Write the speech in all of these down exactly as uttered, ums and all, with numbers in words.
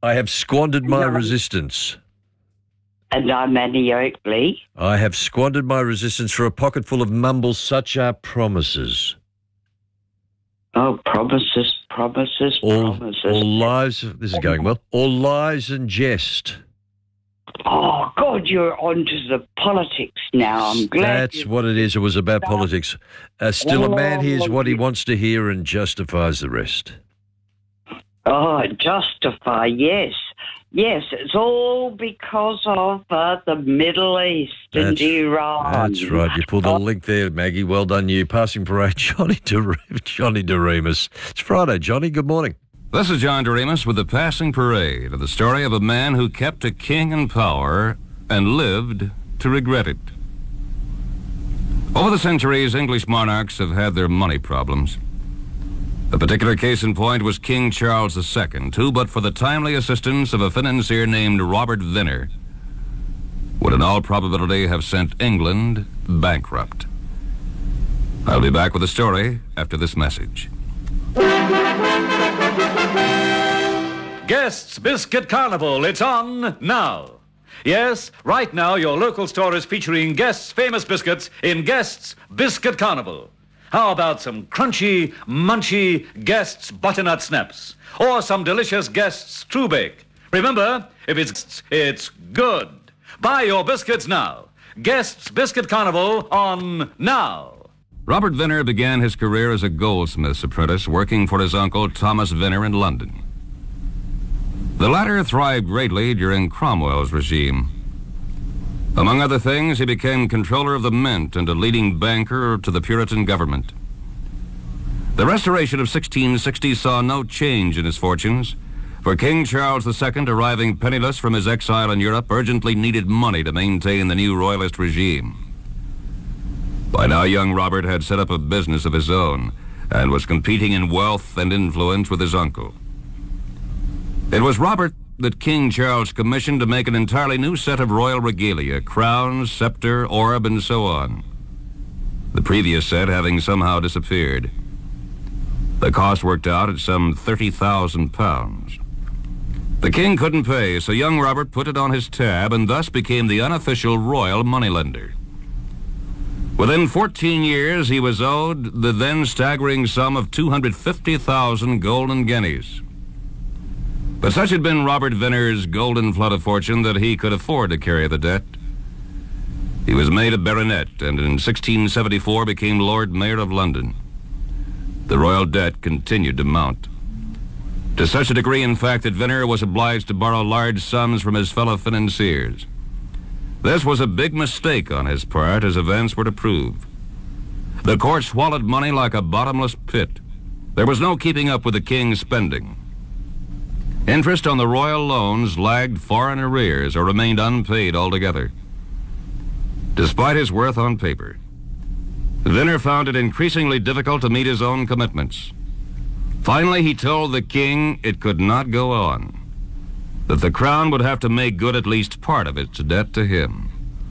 I have squandered my I'm- resistance. And I'm Annie Oakley. I have squandered my resistance for a pocket full of mumbles. Such are promises. Oh, promises, promises, All, promises. all lies. This is going well. All lies and jest. Oh, God, you're onto the politics now. I'm glad. That's you- what it is. It was about politics. Uh, still, a man hears what he Oh. wants to hear and justifies the rest. Oh, justify, yes. Yes, it's all because of uh, the Middle East and That's- Iran. That's right. You pulled the link there, Maggie. Well done, you. Passing parade, Johnny De, Johnny DeRemus. It's Friday, Johnny. Good morning. This is John DeRemus with the Passing Parade, the story of a man who kept a king in power and lived to regret it. Over the centuries, English monarchs have had their money problems. A particular case in point was King Charles the Second, who, but for the timely assistance of a financier named Robert Vinner, would in all probability have sent England bankrupt. I'll be back with a story after this message. Guests Biscuit Carnival, it's on now. Yes, right now your local store is featuring Guests' famous biscuits in Guests Biscuit Carnival. How about some crunchy, munchy Guests butternut snaps? Or some delicious Guests True Bake? Remember, if it's, it's good. Buy your biscuits now. Guests Biscuit Carnival on now. Robert Vinner began his career as a goldsmith's apprentice, working for his uncle Thomas Vinner in London. The latter thrived greatly during Cromwell's regime. Among other things, he became controller of the mint and a leading banker to the Puritan government. The restoration of sixteen sixty saw no change in his fortunes, for King Charles the Second, arriving penniless from his exile in Europe, urgently needed money to maintain the new royalist regime. By now, young Robert had set up a business of his own and was competing in wealth and influence with his uncle. It was Robert that King Charles commissioned to make an entirely new set of royal regalia, crown, scepter, orb, and so on. The previous set having somehow disappeared. The cost worked out at some thirty thousand pounds. The king couldn't pay, so young Robert put it on his tab and thus became the unofficial royal moneylender. Within fourteen years, he was owed the then staggering sum of two hundred fifty thousand golden guineas. But such had been Robert Vinner's golden flood of fortune that he could afford to carry the debt. He was made a baronet and in sixteen seventy-four became Lord Mayor of London. The royal debt continued to mount. To such a degree, in fact, that Vinner was obliged to borrow large sums from his fellow financiers. This was a big mistake on his part, as events were to prove. The court swallowed money like a bottomless pit. There was no keeping up with the king's spending. Interest on the royal loans lagged far in arrears or remained unpaid altogether. Despite his worth on paper, Vinner found it increasingly difficult to meet his own commitments. Finally, he told the king it could not go on, that the crown would have to make good at least part of its debt to him.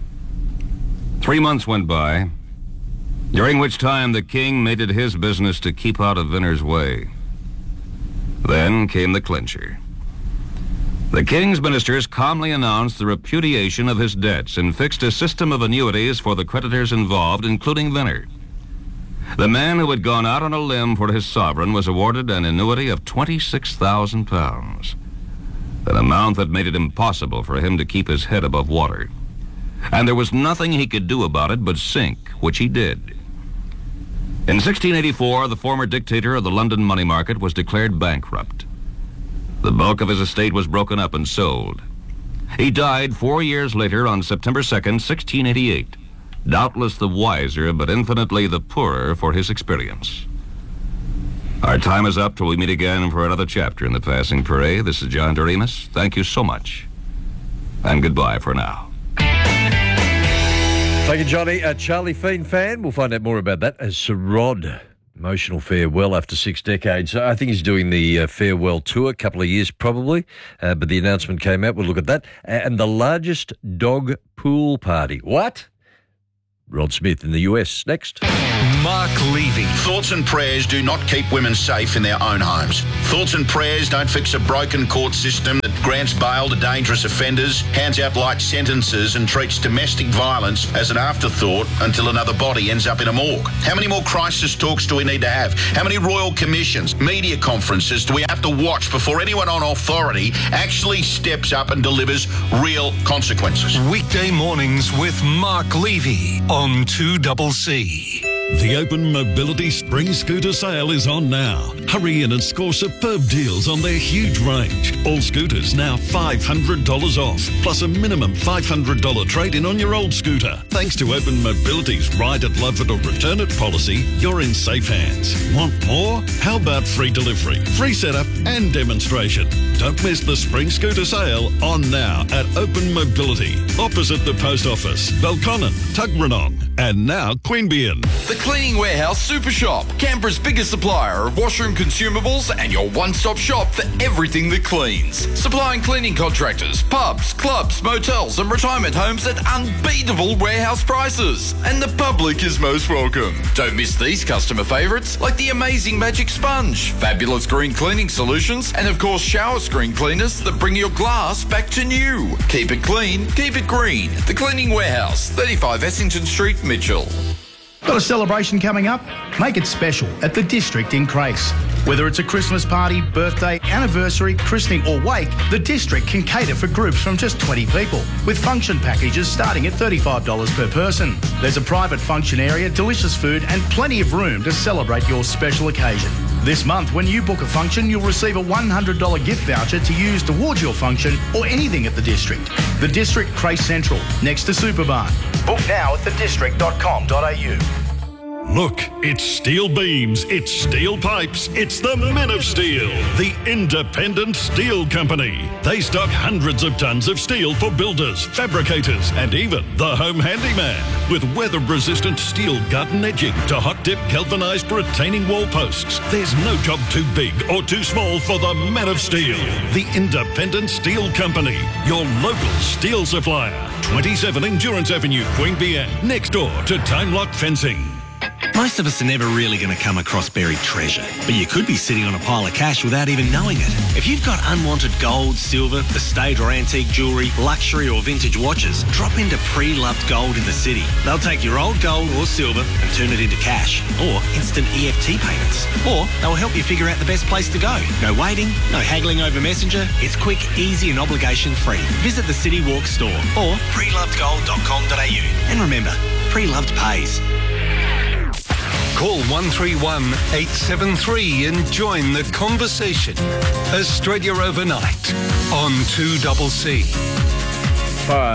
Three months went by, during which time the king made it his business to keep out of Vinner's way. Then came the clincher. The king's ministers calmly announced the repudiation of his debts and fixed a system of annuities for the creditors involved, including Vinner. The man who had gone out on a limb for his sovereign was awarded an annuity of twenty-six thousand pounds, an amount that made it impossible for him to keep his head above water. And there was nothing he could do about it but sink, which he did. In sixteen eighty-four, the former dictator of the London money market was declared bankrupt. The bulk of his estate was broken up and sold. He died four years later on September second, sixteen eighty-eight, doubtless the wiser but infinitely the poorer for his experience. Our time is up till we meet again for another chapter in the Passing Parade. This is John DeRemus. Thank you so much, and goodbye for now. Thank you, Johnny. A Charlie Feen fan. We'll find out more about that as Sir Rod. Emotional farewell after six decades. I think he's doing the uh, farewell tour, a couple of years probably, uh, but the announcement came out. We'll look at that. And the largest dog pool party. What? Rod Smith in the U S. Next. Mark Levy. Thoughts and prayers do not keep women safe in their own homes. Thoughts and prayers don't fix a broken court system that grants bail to dangerous offenders, hands out light sentences and treats domestic violence as an afterthought until another body ends up in a morgue. How many more crisis talks do we need to have? How many royal commissions, media conferences do we have to watch before anyone on authority actually steps up and delivers real consequences? Weekday mornings with Mark Levy on two C C. The Open Mobility Spring Scooter Sale is on now. Hurry in and score superb deals on their huge range. All scooters now five hundred dollars off, plus a minimum five hundred dollars trade-in on your old scooter. Thanks to Open Mobility's Ride it, Love it or Return it policy, you're in safe hands. Want more? How about free delivery, free setup and demonstration? Don't miss the Spring Scooter Sale on now at Open Mobility, opposite the Post Office, Belconnen, Tuggeranong, and now Queanbeyan. The Cleaning Warehouse Super Shop, Canberra's biggest supplier of washroom consumables and your one-stop shop for everything that cleans. Supplying cleaning contractors, pubs, clubs, motels and retirement homes at unbeatable warehouse prices. And the public is most welcome. Don't miss these customer favourites like the amazing Magic Sponge, fabulous green cleaning solutions and of course shower screen cleaners that bring your glass back to new. Keep it clean, keep it green. The Cleaning Warehouse, thirty-five Essington Street, Mitchell. Got a celebration coming up? Make it special at the District in Crace. Whether it's a Christmas party, birthday, anniversary, christening or wake, the District can cater for groups from just twenty people, with function packages starting at thirty-five dollars per person. There's a private function area, delicious food and plenty of room to celebrate your special occasion. This month, when you book a function, you'll receive a one hundred dollars gift voucher to use towards your function or anything at the District. The District Crace Central, next to Superbarn. Book now at the district dot com dot a u. Look, it's steel beams, it's steel pipes, it's the Men of Steel, the independent steel company. They stock hundreds of tons of steel for builders, fabricators, and even the home handyman. With weather-resistant steel garden edging to hot-dip galvanized retaining wall posts, there's no job too big or too small for the Men of Steel, the independent steel company, your local steel supplier. twenty-seven Endurance Avenue, Queanbeyan, next door to Time Lock Fencing. Most of us are never really going to come across buried treasure, but you could be sitting on a pile of cash without even knowing it. If you've got unwanted gold, silver, estate or antique jewellery, luxury or vintage watches, drop into Pre-Loved Gold in the city. They'll take your old gold or silver and turn it into cash or instant E F T payments. Or they'll help you figure out the best place to go. No waiting, no haggling over Messenger. It's quick, easy and obligation free. Visit the City Walk store or pre loved gold dot com dot a u. And remember, Pre-Loved pays. Call one three one, eight seven three and join the conversation. Australia Overnight on two C C. Bye.